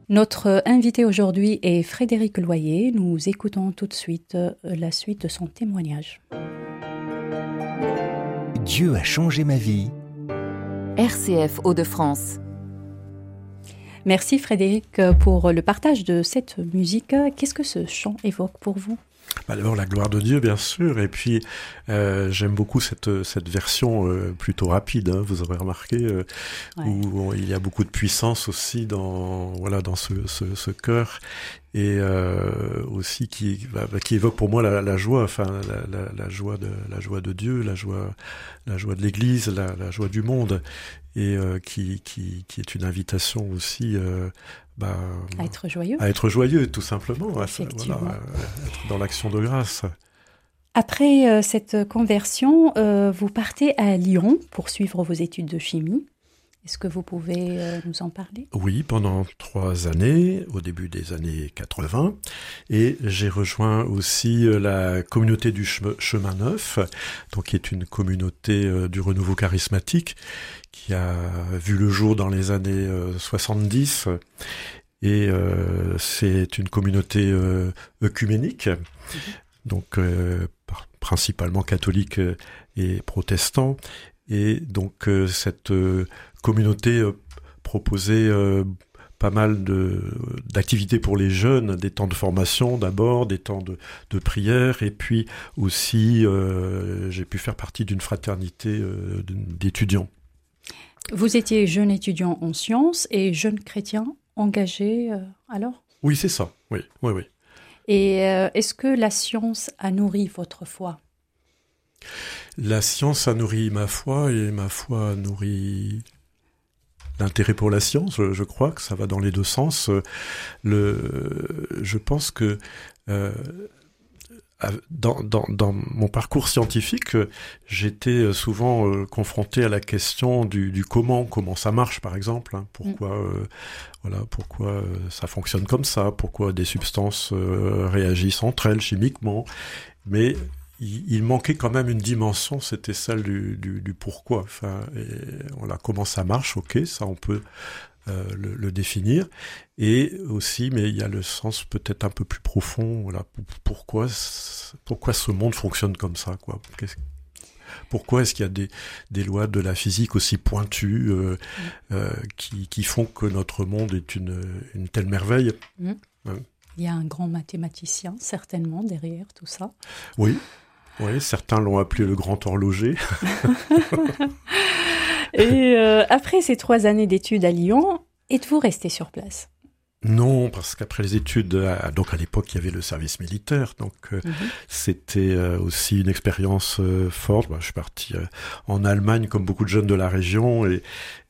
Notre invité aujourd'hui est Frédéric Loyer. Nous écoutons tout de suite la suite de son témoignage. Dieu a changé ma vie. RCF Hauts-de-France. Merci Frédéric pour le partage de cette musique. Qu'est-ce que ce chant évoque pour vous ? D'abord la gloire de Dieu, bien sûr, et puis j'aime beaucoup cette version plutôt rapide, hein, vous aurez remarqué, où il y a beaucoup de puissance aussi dans ce chœur, et aussi qui évoque pour moi la joie, enfin la joie de Dieu, la joie de l'Église, la joie du monde, et qui est une invitation aussi à être joyeux. À être joyeux, tout simplement. Être dans l'action de grâce. Après cette conversion, vous partez à Lyon pour suivre vos études de chimie. Est-ce que vous pouvez nous en parler ? Oui, pendant 3 années, au début des années 80. Et j'ai rejoint aussi la communauté du Chemin Neuf, donc qui est une communauté du renouveau charismatique, qui a vu le jour dans les années 70. Et c'est une communauté œcuménique, donc principalement catholique et protestant. Et donc cette communauté proposait pas mal d'activités pour les jeunes, des temps de formation d'abord, des temps de prière, et puis aussi j'ai pu faire partie d'une fraternité d'étudiants. Vous étiez jeune étudiant en sciences et jeune chrétien engagé alors ? Oui, c'est ça, oui. Et est-ce que la science a nourri votre foi ? La science a nourri ma foi, et ma foi a nourri l'intérêt pour la science. Je crois que ça va dans les deux sens. Je pense que dans mon parcours scientifique, j'étais souvent confronté à la question du comment ça marche, par exemple. Hein, pourquoi ça fonctionne comme ça, pourquoi des substances réagissent entre elles chimiquement. Mais il manquait quand même une dimension, c'était celle du pourquoi. Enfin, comment ça marche, ok, ça on peut le définir, et aussi, mais il y a le sens peut-être un peu plus profond. Pourquoi ce monde fonctionne comme ça, quoi. Pourquoi est-ce qu'il y a des lois de la physique aussi pointues qui font que notre monde est une telle merveille. Il y a un grand mathématicien, certainement, derrière tout ça. Oui, certains l'ont appelé le grand horloger. Et après ces 3 années d'études à Lyon, êtes-vous resté sur place ? Non, parce qu'après les études, donc à l'époque il y avait le service militaire, donc c'était aussi une expérience forte. Je suis parti en Allemagne comme beaucoup de jeunes de la région, et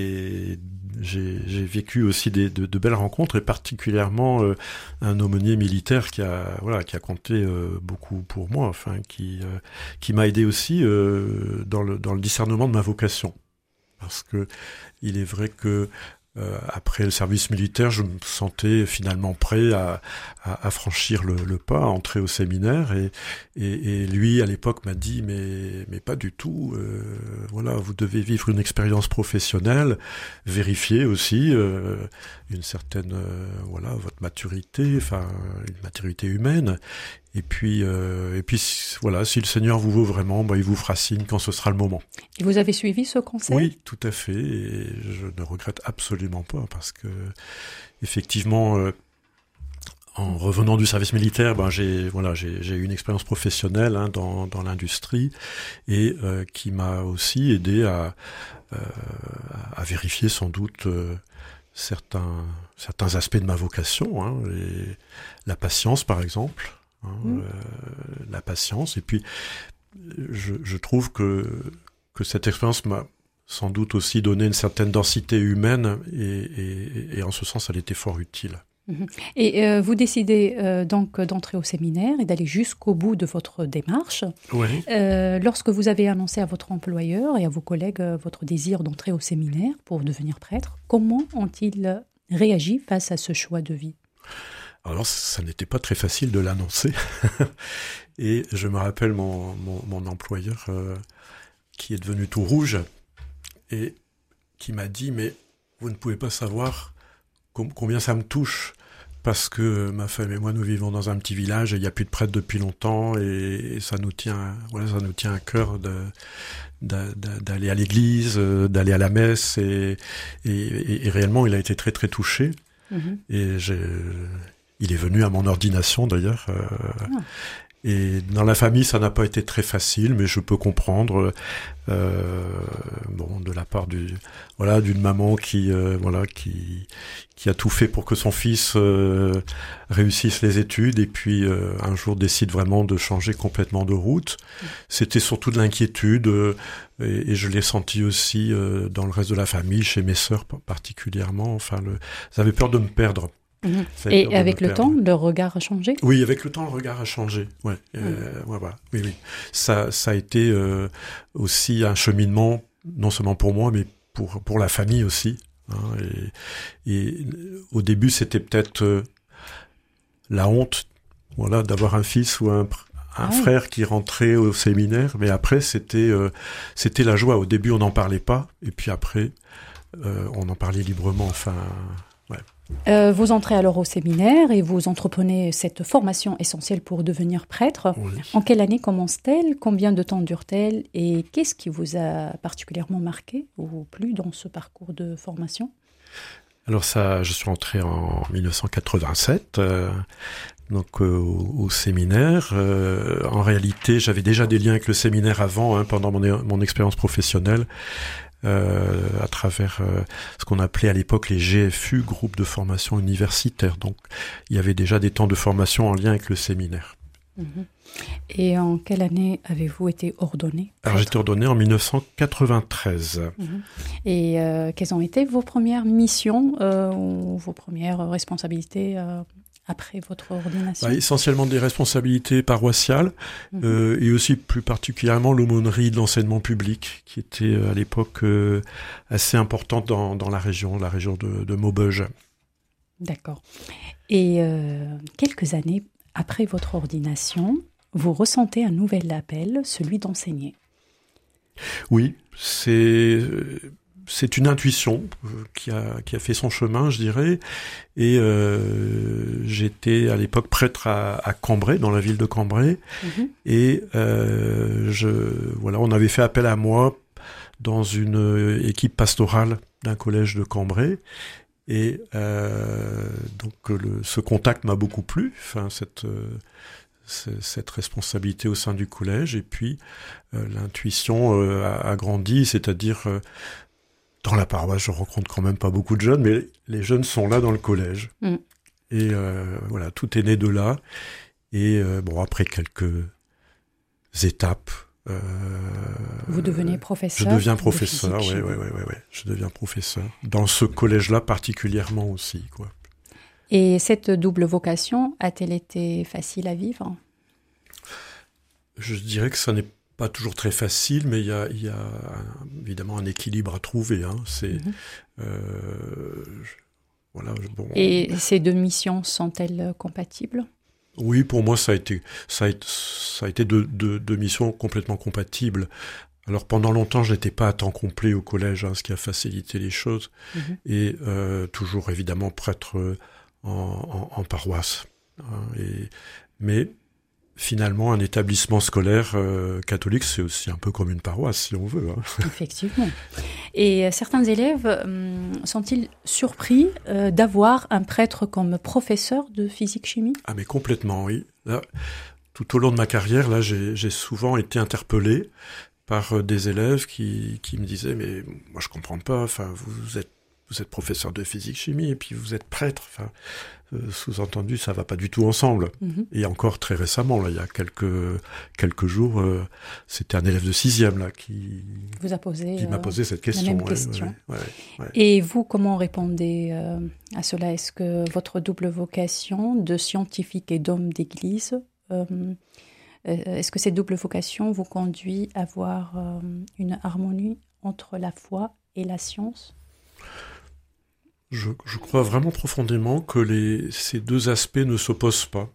j'ai vécu aussi de belles rencontres, et particulièrement un aumônier militaire qui a compté beaucoup pour moi, enfin qui m'a aidé aussi dans le discernement de ma vocation, parce que il est vrai que après le service militaire, je me sentais finalement prêt à franchir le pas, à entrer au séminaire, et lui à l'époque m'a dit mais pas du tout. Vous devez vivre une expérience professionnelle, vérifier aussi une certaine votre maturité, enfin une maturité humaine. Et puis si le Seigneur vous veut vraiment, il vous fera signe quand ce sera le moment. Et vous avez suivi ce conseil ? Oui, tout à fait. Et je ne regrette absolument pas, parce que effectivement, en revenant du service militaire, j'ai eu une expérience professionnelle dans l'industrie, et qui m'a aussi aidé à vérifier sans doute certains aspects de ma vocation, et la patience par exemple. La patience, et puis je trouve que cette expérience m'a sans doute aussi donné une certaine densité humaine, et en ce sens elle était fort utile. Et vous décidez donc d'entrer au séminaire et d'aller jusqu'au bout de votre démarche. Oui. Lorsque vous avez annoncé à votre employeur et à vos collègues votre désir d'entrer au séminaire pour devenir prêtre, comment ont-ils réagi face à ce choix de vie ? Alors, ça n'était pas très facile de l'annoncer. Et je me rappelle mon employeur qui est devenu tout rouge et qui m'a dit « Mais vous ne pouvez pas savoir combien ça me touche. Parce que ma femme et moi, nous vivons dans un petit village et il n'y a plus de prêtre depuis longtemps et ça nous tient à cœur d'aller à l'église, d'aller à la messe et réellement, il a été très très touché. Et il est venu à mon ordination d'ailleurs. Et dans la famille, ça n'a pas été très facile, mais je peux comprendre, de la part d'une maman qui a tout fait pour que son fils réussisse les études et puis un jour décide vraiment de changer complètement de route. C'était surtout de l'inquiétude et je l'ai senti aussi dans le reste de la famille, chez mes sœurs particulièrement. Enfin, ils avaient peur de me perdre. Et avec le temps, le regard a changé ? Oui, avec le temps, le regard a changé. Ouais, voilà. Oui. Ça a été aussi un cheminement, non seulement pour moi, mais pour la famille aussi. Hein, et au début, c'était peut-être la honte, d'avoir un fils ou un frère qui rentrait au séminaire. Mais après, c'était la joie. Au début, on n'en parlait pas, et puis après, on en parlait librement. Enfin. Vous entrez alors au séminaire et vous entreprenez cette formation essentielle pour devenir prêtre. Oui. En quelle année commence-t-elle ? Combien de temps dure-t-elle ? Et qu'est-ce qui vous a particulièrement marqué ou plu dans ce parcours de formation ? Alors je suis entré en 1987, au séminaire. En réalité, j'avais déjà des liens avec le séminaire avant, pendant mon expérience professionnelle. À travers ce qu'on appelait à l'époque les GFU, groupes de formation universitaire. Donc, il y avait déjà des temps de formation en lien avec le séminaire. Et en quelle année avez-vous été ordonné ? Alors, j'étais ordonné en 1993. Et quelles ont été vos premières missions ou vos premières responsabilités après votre ordination ? Essentiellement des responsabilités paroissiales et aussi plus particulièrement l'aumônerie de l'enseignement public qui était à l'époque assez importante dans la région de Maubeuge. D'accord. Et quelques années après votre ordination, vous ressentez un nouvel appel, celui d'enseigner. Oui, c'est une intuition qui a fait son chemin, je dirais. Et j'étais à l'époque prêtre à Cambrai, dans la ville de Cambrai. Et on avait fait appel à moi dans une équipe pastorale d'un collège de Cambrai. Et ce contact m'a beaucoup plu. Enfin, cette responsabilité au sein du collège. Et puis l'intuition a grandi, c'est-à-dire dans la paroisse, je rencontre quand même pas beaucoup de jeunes, mais les jeunes sont là dans le collège. Et tout est né de là. Et après quelques étapes... vous devenez professeur ? Je deviens professeur, oui. Je deviens professeur. Dans ce collège-là particulièrement aussi, quoi. Et cette double vocation a-t-elle été facile à vivre ? Je dirais que ça n'est pas toujours très facile, mais il y a évidemment un équilibre à trouver. Et ces deux missions sont-elles compatibles ? Oui, pour moi, ça a été deux missions complètement compatibles. Alors pendant longtemps, je n'étais pas à temps complet au collège, ce qui a facilité les choses, et toujours évidemment prêtre en paroisse. Mais finalement, un établissement scolaire catholique, c'est aussi un peu comme une paroisse, si on veut. Effectivement. Et certains élèves sont-ils surpris d'avoir un prêtre comme professeur de physique-chimie ? Ah, mais complètement, oui. Là, tout au long de ma carrière, là, j'ai souvent été interpellé par des élèves qui me disaient « Mais moi, je comprends pas, enfin, vous êtes professeur de physique-chimie et puis vous êtes prêtre. » Enfin, sous-entendu, ça va pas du tout ensemble. Et encore très récemment, là, il y a quelques jours, c'était un élève de 6e là qui m'a posé cette question. La même question. Ouais. Et vous, comment répondez à cela ? Est-ce que votre double vocation de scientifique et d'homme d'église, est-ce que cette double vocation vous conduit à avoir une harmonie entre la foi et la science ? Je crois vraiment profondément que ces deux aspects ne s'opposent pas.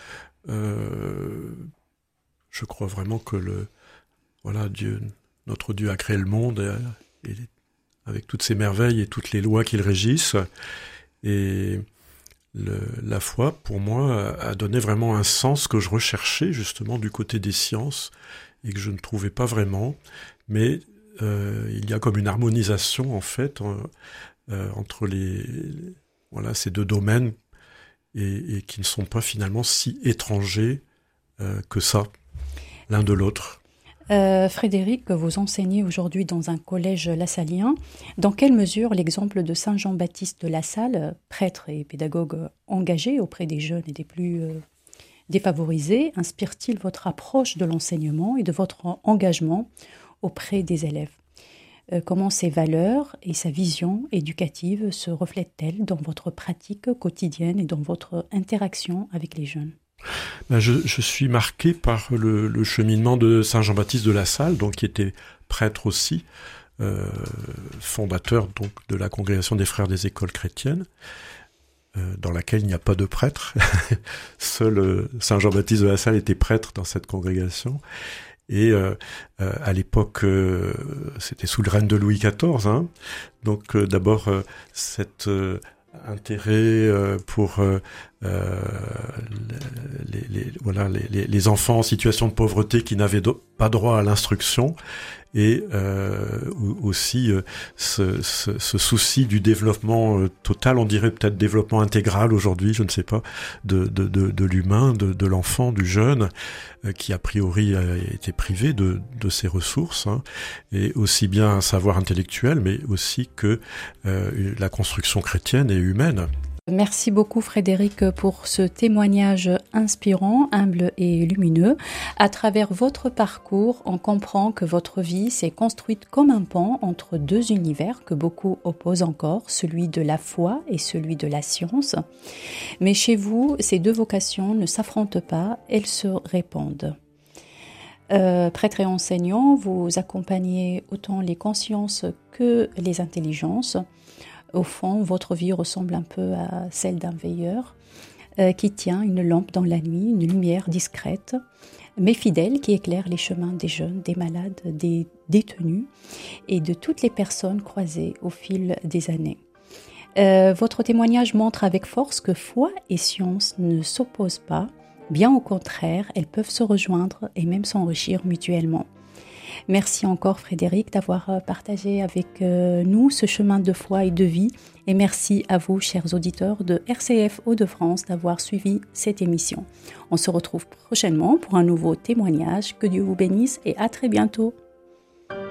Je crois vraiment que notre Dieu a créé le monde et avec toutes ses merveilles et toutes les lois qui le régissent. Et la foi, pour moi, a donné vraiment un sens que je recherchais justement du côté des sciences et que je ne trouvais pas vraiment. Mais il y a comme une harmonisation en fait entre ces deux domaines et qui ne sont pas finalement si étrangers que ça, l'un de l'autre. Frédéric, vous enseignez aujourd'hui dans un collège lassalien. Dans quelle mesure l'exemple de Saint Jean-Baptiste de La Salle, prêtre et pédagogue engagé auprès des jeunes et des plus défavorisés, inspire-t-il votre approche de l'enseignement et de votre engagement auprès des élèves ? Comment ces valeurs et sa vision éducative se reflètent-elles dans votre pratique quotidienne et dans votre interaction avec les jeunes ? Je suis marqué par le cheminement de Saint Jean-Baptiste de La Salle, donc qui était prêtre aussi, fondateur donc de la congrégation des frères des écoles chrétiennes, dans laquelle il n'y a pas de prêtre. Seul Saint Jean-Baptiste de La Salle était prêtre dans cette congrégation. Et à l'époque, c'était sous le règne de Louis XIV. Hein. Donc d'abord, cet intérêt pour les enfants en situation de pauvreté qui n'avaient pas droit à l'instruction, et aussi ce souci du développement total, on dirait peut-être développement intégral aujourd'hui, je ne sais pas, de l'humain, de l'enfant, du jeune, qui a priori a été privé de ses ressources, hein, et aussi bien un savoir intellectuel, mais aussi que la construction chrétienne et humaine. Merci beaucoup Frédéric pour ce témoignage inspirant, humble et lumineux. À travers votre parcours, on comprend que votre vie s'est construite comme un pont entre deux univers que beaucoup opposent encore, celui de la foi et celui de la science. Mais chez vous, ces deux vocations ne s'affrontent pas, elles se répondent. Prêtre et enseignant, vous accompagnez autant les consciences que les intelligences. Au fond, votre vie ressemble un peu à celle d'un veilleur qui tient une lampe dans la nuit, une lumière discrète, mais fidèle, qui éclaire les chemins des jeunes, des malades, des détenus et de toutes les personnes croisées au fil des années. Votre témoignage montre avec force que foi et science ne s'opposent pas, bien au contraire, elles peuvent se rejoindre et même s'enrichir mutuellement. Merci encore Frédéric d'avoir partagé avec nous ce chemin de foi et de vie, et merci à vous chers auditeurs de RCF Hauts-de-France d'avoir suivi cette émission. On se retrouve prochainement pour un nouveau témoignage. Que Dieu vous bénisse et à très bientôt.